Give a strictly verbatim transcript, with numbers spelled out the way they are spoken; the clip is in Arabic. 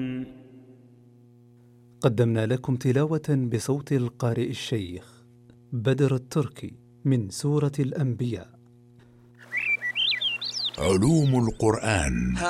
قدمنا لكم تلاوة بصوت القارئ الشيخ بدر التركي من سورة الأنبياء. علوم القرآن.